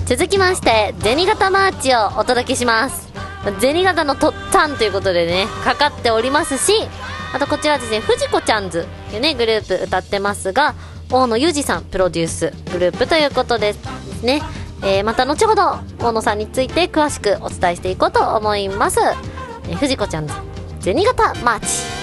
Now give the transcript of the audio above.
続きまして銭形マーチをお届けします。銭形のとったんということでねかかっておりますし、あとこちらですね、藤子ちゃんずというねグループ歌ってますが、大野裕二さんプロデュースグループということですね。また後ほど大野さんについて詳しくお伝えしていこうと思います。藤子ちゃんず銭形マーチ。